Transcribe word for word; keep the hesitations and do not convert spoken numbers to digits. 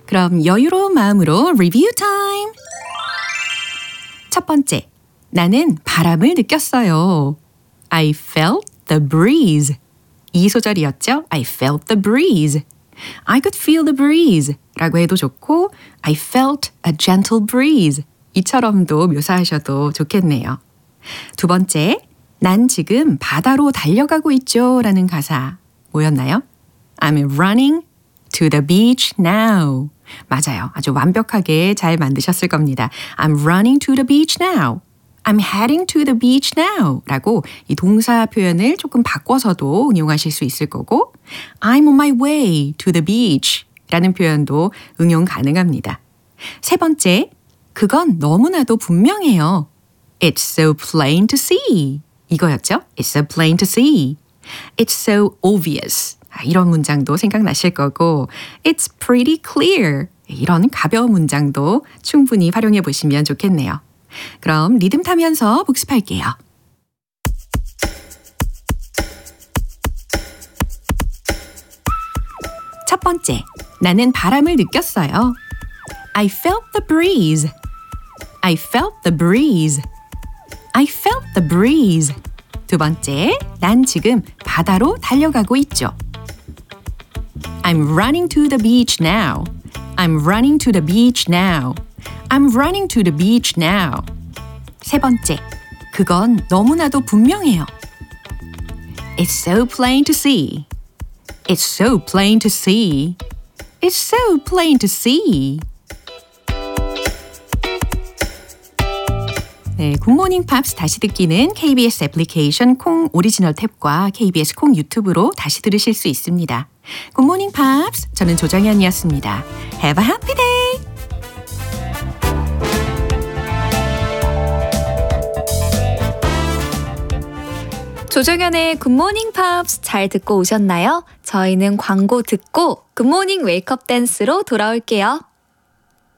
그럼 여유로운 마음으로 리뷰 타임! 첫 번째, 나는 바람을 느꼈어요. I felt the breeze. 이 소절이었죠? I felt the breeze. I could feel the breeze 라고 해도 좋고 I felt a gentle breeze 이처럼도 묘사하셔도 좋겠네요. 두 번째, 난 지금 바다로 달려가고 있죠 라는 가사 뭐였나요? I'm running to the beach now. 맞아요. 아주 완벽하게 잘 만드셨을 겁니다. I'm running to the beach now. I'm heading to the beach now 라고 이 동사 표현을 조금 바꿔서도 응용하실 수 있을 거고 I'm on my way to the beach 라는 표현도 응용 가능합니다. 세 번째, 그건 너무나도 분명해요. It's so plain to see. 이거였죠? It's so plain to see. It's so obvious. 이런 문장도 생각나실 거고 It's pretty clear. 이런 가벼운 문장도 충분히 활용해 보시면 좋겠네요. 그럼 리듬 타면서 복습할게요. 첫 번째, 나는 바람을 느꼈어요. I felt the breeze. I felt the breeze. I felt the breeze. 두 번째, 난 지금 바다로 달려가고 있죠. I'm running to the beach now. I'm running to the beach now. I'm running to the beach now. 세 번째, 그건 너무나도 분명해요. It's so plain to see. It's so plain to see. It's so plain to see. 네, 굿모닝 팝스 다시 듣기는 케이비에스 애플리케이션 콩 오리지널 탭과 케이비에스 콩 유튜브로 다시 들으실 수 있습니다. 굿모닝 팝스, 저는 조정현이었습니다. Have a happy day! 조정현의 굿모닝 팝스 잘 듣고 오셨나요? 저희는 광고 듣고 굿모닝 웨이크업 댄스로 돌아올게요.